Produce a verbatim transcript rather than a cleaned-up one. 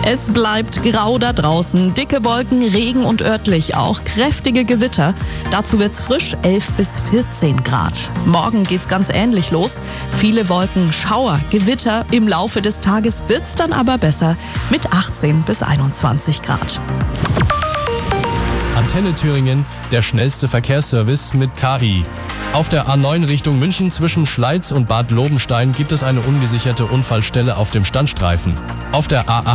Es bleibt grau da draußen, dicke Wolken, Regen und örtlich auch kräftige Gewitter. Dazu wird's frisch, elf bis vierzehn Grad. Morgen geht's ganz ähnlich los. Viele Wolken, Schauer, Gewitter. Im Laufe des Tages wird's dann aber besser mit achtzehn bis einundzwanzig Grad. Antenne Thüringen, der schnellste Verkehrsservice mit K I. Auf der A neun Richtung München zwischen Schleiz und Bad Lobenstein gibt es eine ungesicherte Unfallstelle auf dem Standstreifen. Auf der A